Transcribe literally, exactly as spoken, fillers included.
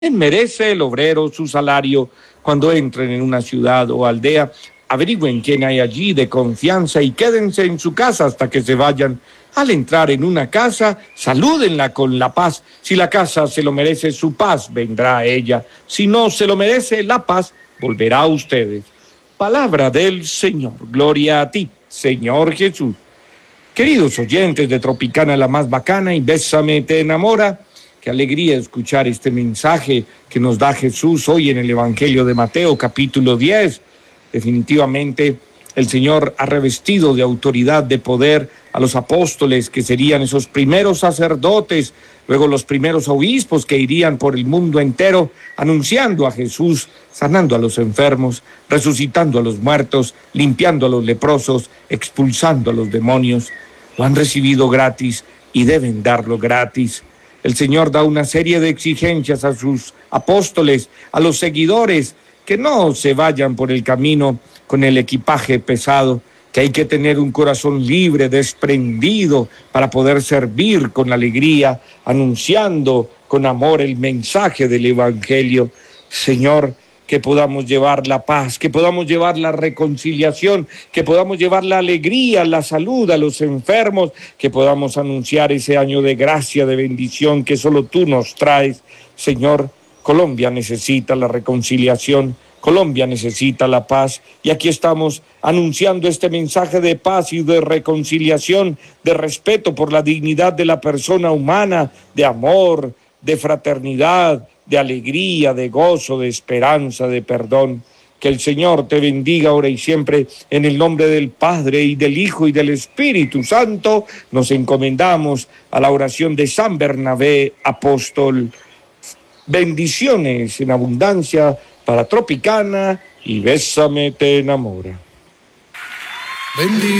merece el obrero su salario. Cuando entren en una ciudad o aldea, averigüen quién hay allí de confianza y quédense en su casa hasta que se vayan. Al entrar en una casa, salúdenla con la paz. Si la casa se lo merece, su paz vendrá a ella. Si no se lo merece, la paz volverá a ustedes. Palabra del Señor. Gloria a ti, Señor Jesús. Queridos oyentes de Tropicana la más bacana y Bésame te enamora, qué alegría escuchar este mensaje que nos da Jesús hoy en el Evangelio de Mateo, capítulo diez. Definitivamente el Señor ha revestido de autoridad, de poder a los apóstoles, que serían esos primeros sacerdotes, luego los primeros obispos que irían por el mundo entero anunciando a Jesús, sanando a los enfermos, resucitando a los muertos, limpiando a los leprosos, expulsando a los demonios. Lo han recibido gratis y deben darlo gratis. El Señor da una serie de exigencias a sus apóstoles, a los seguidores, que no se vayan por el camino con el equipaje pesado, que hay que tener un corazón libre, desprendido, para poder servir con alegría, anunciando con amor el mensaje del Evangelio. Señor, que podamos llevar la paz, que podamos llevar la reconciliación, que podamos llevar la alegría, la salud a los enfermos, que podamos anunciar ese año de gracia, de bendición que solo tú nos traes. Señor, Colombia necesita la reconciliación, Colombia necesita la paz, y aquí estamos anunciando este mensaje de paz y de reconciliación, de respeto por la dignidad de la persona humana, de amor, de fraternidad, de alegría, de gozo, de esperanza, de perdón. Que el Señor te bendiga ahora y siempre. En el nombre del Padre y del Hijo y del Espíritu Santo, nos encomendamos a la oración de San Bernabé, apóstol. Bendiciones en abundancia para Tropicana y Bésame te enamora. Bendiga.